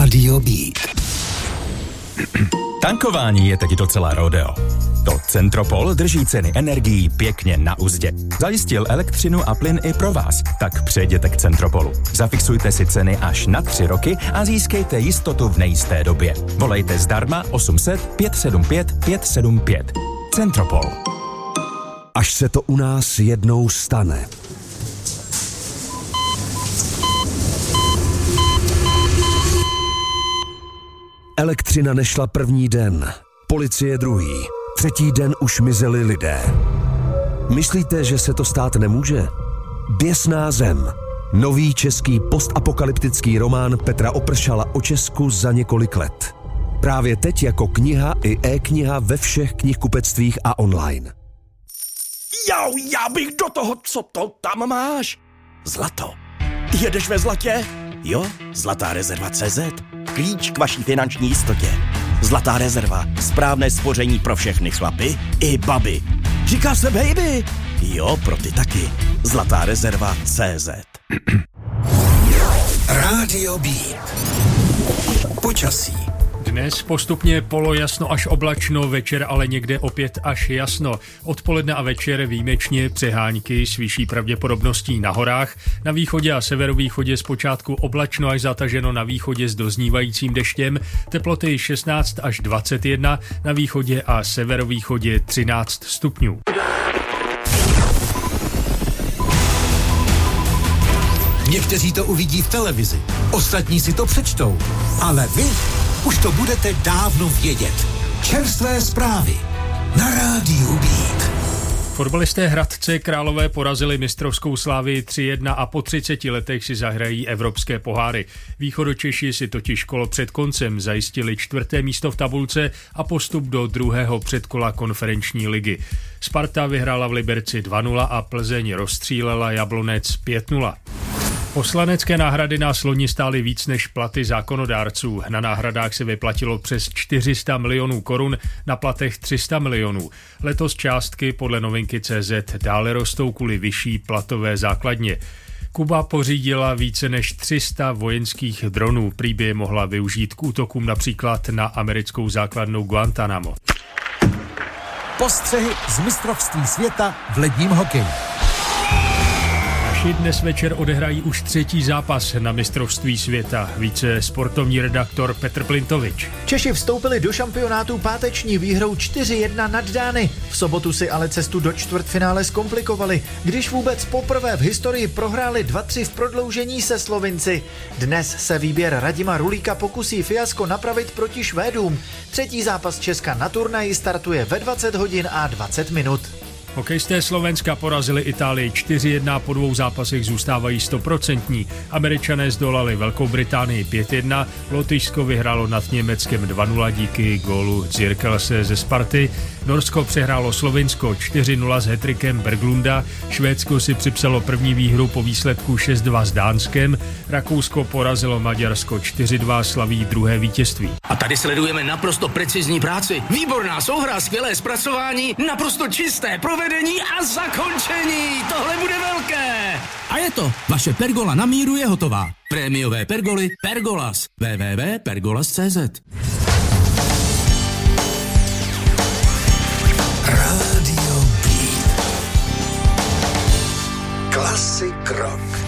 Rádio Beat. Tankování je teď docela rodeo. To Centropol drží ceny energií pěkně na uzdě. Zajistil elektřinu a plyn i pro vás, tak přejděte k Centropolu. Zafixujte si ceny až na 3 roky a získejte jistotu v nejisté době. Volejte zdarma 800 575 575. Centropol. Až se to u nás jednou stane. Elektřina nešla první den, policie druhý, třetí den už mizeli lidé. Myslíte, že se to stát nemůže? Běsná zem. Nový český postapokalyptický román Petra Opršala o Česku za několik let. Právě teď jako kniha i e-kniha ve všech knihkupectvích a online. Jau, já bych do toho, co to tam máš? Zlato. Jedeš ve zlatě? Jo, Zlatá rezerva CZ. Klíč k vaší finanční jistotě. Zlatá rezerva. Správné spoření pro všechny chlapy i baby. Říká se baby? Jo, pro ty taky. Zlatá rezerva CZ. Rádio Beat. Počasí. Dnes postupně polojasno až oblačno, večer ale někde opět až jasno. Odpoledne a večer výjimečně přehánky s vyšší pravděpodobností na horách. Na východě a severovýchodě zpočátku oblačno až zataženo, na východě s doznívajícím deštěm. Teploty 16 až 21, na východě a severovýchodě 13 stupňů. Někteří to uvidí v televizi, ostatní si to přečtou, ale vy už to budete dávno vědět. Čerstvé zprávy na Rádiu Beat. Fotbalisté Hradce Králové porazili mistrovskou Slavii 3-1 a po 30 letech si zahrají evropské poháry. Východočeši si totiž kolo před koncem zajistili 4. místo v tabulce a postup do 2. předkola konferenční ligy. Sparta vyhrála v Liberci 2-0 a Plzeň rozstřílela Jablonec 5-0. Poslanecké náhrady nás loni stály víc než platy zákonodárců. Na náhradách se vyplatilo přes 400 milionů korun, na platech 300 milionů. Letos částky podle novinky CZ dále rostou kvůli vyšší platové základně. Kuba pořídila více než 300 vojenských dronů. Prý by je mohla využít k útokům například na americkou základnu Guantánamo. Postřehy z mistrovství světa v ledním hokeji. Dnes večer odehrají už 3. zápas na mistrovství světa. Více sportovní redaktor Petr Plintovič. Češi vstoupili do šampionátu páteční výhrou 4-1 nad Dány. V sobotu si ale cestu do čtvrtfinále zkomplikovali, když vůbec poprvé v historii prohráli 2-3 v prodloužení se Slovinci. Dnes se výběr Radima Rulíka pokusí fiasko napravit proti Švédům. 3. zápas Česka na turnaji startuje ve 20 hodin a 20 minut. Hokejisté Slovenska porazili Itálii 4-1, po 2 zápasech zůstávají 100%. Američané zdolali Velkou Británii 5-1, Lotyšsko vyhrálo nad Německem 2-0 díky gólu Zirkelce ze Sparty, Norsko přehrálo Slovinsko 4-0 s hat-trickem Berglunda, Švédsko si připsalo první výhru po výsledku 6-2 s Dánskem, Rakousko porazilo Maďarsko 4-2, slaví druhé vítězství. A tady sledujeme naprosto precizní práci. Výborná souhra, skvělé zpracování, naprosto čisté provedení a zakončení. Tohle bude velké. A je to. Vaše pergola na míru je hotová. Prémiové pergoly Pergolas. www.pergolas.cz. Rádio Beat. Klasik rock.